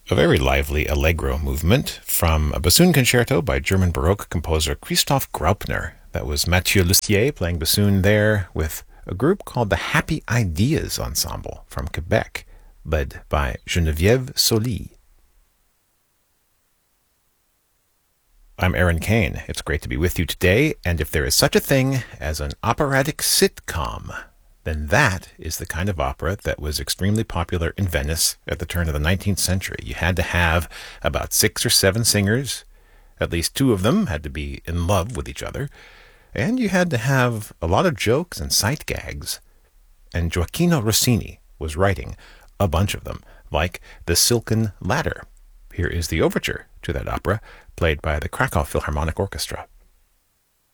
A very lively allegro movement from a bassoon concerto by German Baroque composer Christoph Graupner. That was Mathieu Lussier playing bassoon there with a group called the Happy Ideas Ensemble from Quebec, led by Geneviève Soli. I'm Aaron Kane. It's great to be with you today, and if there is such a thing as an operatic sitcom, then that is the kind of opera that was extremely popular in Venice at the turn of the 19th century. You had to have about 6 or 7 singers, at least 2 of them had to be in love with each other, and you had to have a lot of jokes and sight gags. And Gioacchino Rossini was writing a bunch of them, like The Silken Ladder. Here is the overture to that opera, played by the Krakow Philharmonic Orchestra.